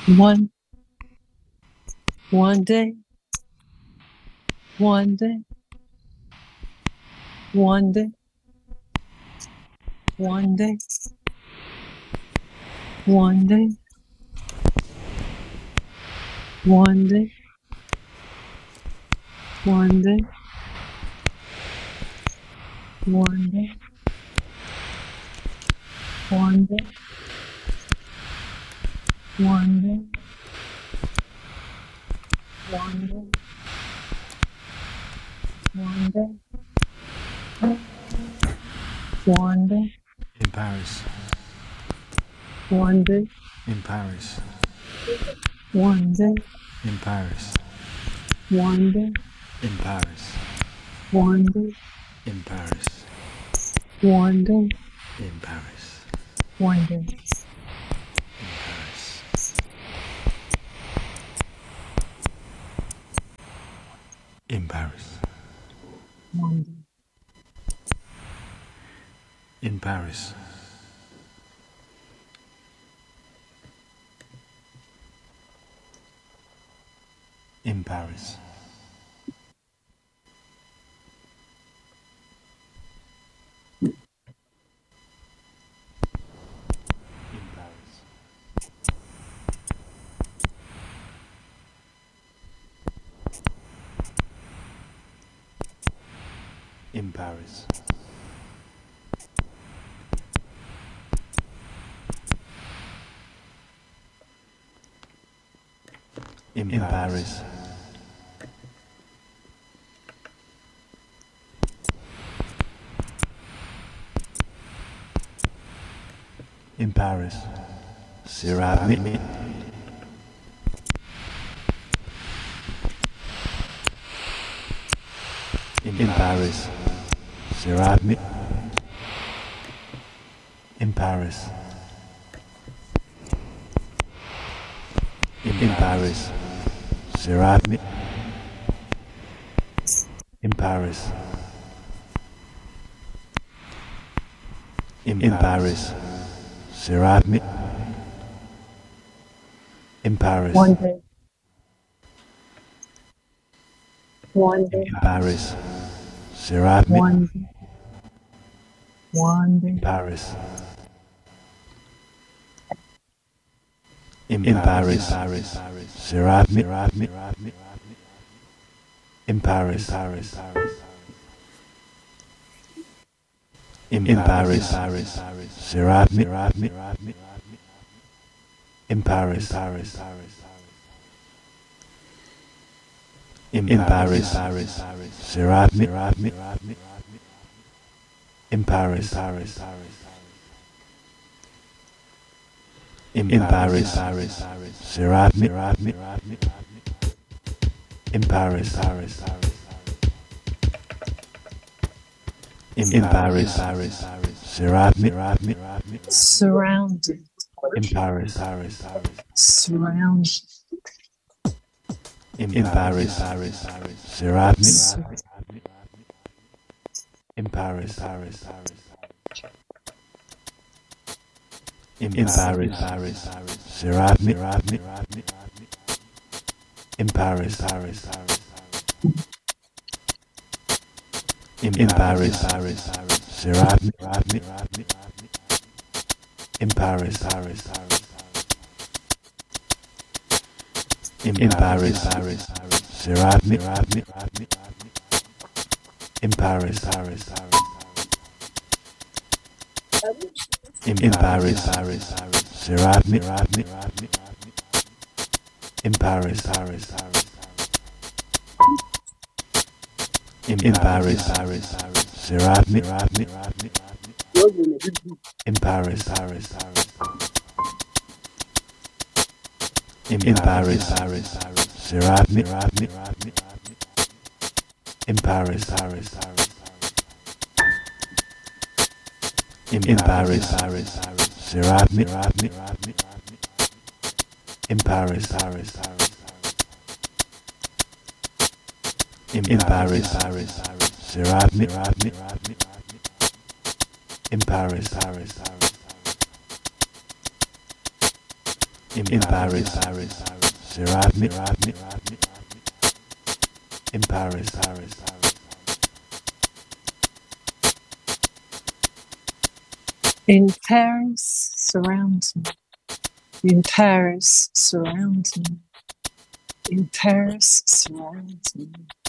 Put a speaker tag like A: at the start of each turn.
A: One one day, one day, one day, one day, one day, one day, one day, one day, one day, one day, one day, one day, one day,
B: In Paris.
A: one day,
B: In Paris.
A: one day,
B: In Paris.
A: one day,
B: In Paris.
A: one day,
B: In Paris.
A: one day,
B: In Paris.
A: one day,
B: In Paris. In Paris.
A: one day.
B: In Paris. In Paris. In Paris. In Paris. In Paris. In Paris. Céramie. In Paris. Céramie. In Paris. In Paris. Céramie. In Paris. In Paris. Céramie. In Paris.
A: One day, one day,
B: In Paris. Céramie.
A: one day, one
B: In
A: day,
B: Paris. In Paris. Céramie. In Paris. In Paris. Céramie. In Paris. In Paris. Céramie. In Paris. In Paris. Céramie. In Paris. In Paris. Céramie.
A: surrounded,
B: In Paris.
A: surrounded,
B: In Paris. Céramie. In Paris. In Paris. Céramie. In Paris. In Paris. Céramie. In Paris. In Paris. Céramie. In Paris. In Paris. Céramie. In Paris. In Paris. Céramie. In Paris. In Paris. Céramie. In Paris. In Paris. Céramie. In Paris. In Paris. Céramie. In Paris. in Paris, surround me, in Paris,
A: In Paris, surround me. In Paris, surround me. In Paris, surround me.